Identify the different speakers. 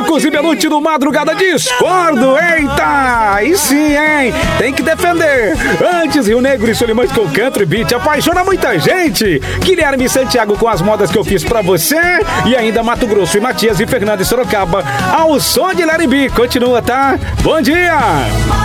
Speaker 1: Marcos e Belucci no Madrugada discordo. Eita, aí sim, hein? Tem que defender. Antes, Rio Negro e Solimões com Country Beat apaixona muita gente. Guilherme Santiago com as modas que eu fiz pra você. E ainda Mato Grosso e Matias e Fernando e Sorocaba ao som de Larry B. Continua, tá? Bom dia!